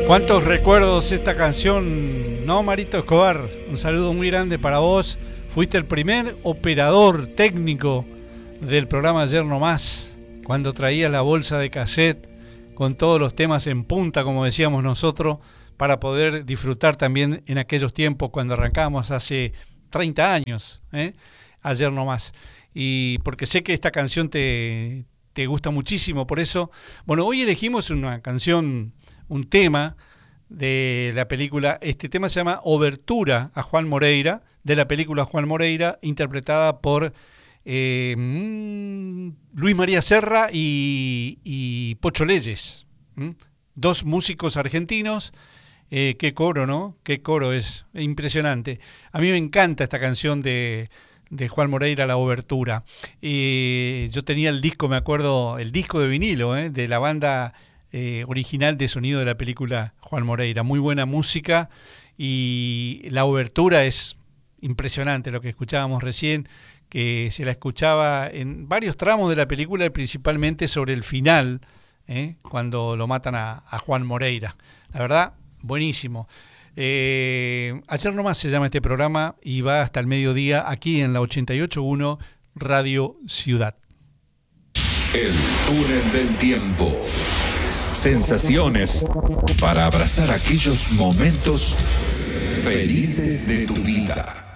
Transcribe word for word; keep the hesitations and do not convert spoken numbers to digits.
Cuántos recuerdos esta canción, ¿no, Marito Escobar? Un saludo muy grande para vos. Fuiste el primer operador técnico del programa Ayer No Más, cuando traía la bolsa de cassette con todos los temas en punta, como decíamos nosotros, para poder disfrutar también en aquellos tiempos cuando arrancábamos hace treinta años, ¿eh? Ayer No Más. Y porque sé que esta canción te, te gusta muchísimo, por eso, bueno, hoy elegimos una canción, un tema de la película. Este tema se llama Obertura a Juan Moreira, de la película Juan Moreira, interpretada por eh, Luis María Serra y, y Pocho Leyes, ¿m? Dos músicos argentinos. Eh, qué coro, ¿no? Qué coro, es impresionante. A mí me encanta esta canción de, de Juan Moreira, La Obertura. Eh, yo tenía el disco, me acuerdo, el disco de vinilo, ¿eh? De la banda Eh, original de sonido de la película Juan Moreira. Muy buena música y la obertura es impresionante, lo que escuchábamos recién, que se la escuchaba en varios tramos de la película y principalmente sobre el final, ¿eh? Cuando lo matan a, a Juan Moreira. La verdad, buenísimo. Eh, Ayer No Más se llama este programa y va hasta el mediodía aquí en la ochenta y ocho punto uno Radio Ciudad. El túnel del tiempo. Sensaciones para abrazar aquellos momentos felices de tu vida.